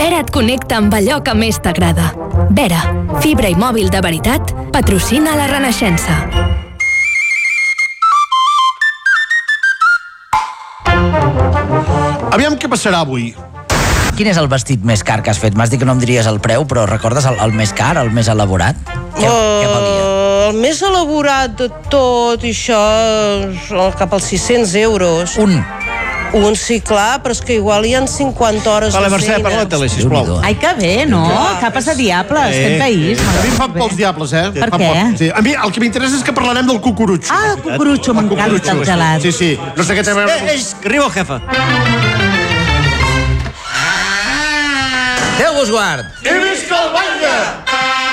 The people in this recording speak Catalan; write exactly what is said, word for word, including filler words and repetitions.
Vera et connecta amb allò que més t'agrada. Vera, fibra i mòbil de veritat, patrocina la Renaixença. Aviam què passarà avui. Quin és el vestit més car que has fet? M'has dit que no em diries el preu, però recordes el, el més car, el més elaborat? Què, uh, què valia? El més elaborat de tot i això, cap als sis-cents euros. Un. Un, sí, clar, però és que igual hi ha cinquanta hores vale, de Mercè, feina. parla-te-li, sisplau. Ai, que bé, no? Capes de diables, fent país. A mi em fan pels diables, eh? Per Fan què? poc. Sí. A mi el que m'interessa és que parlarem del cucurutxo. Ah, el cucurutxo, m'encanta el gelat. Sí, sí. No sé què té a veure... Eh, eh, que arriba el jefe. Déu vos guard! I visca el Batlle!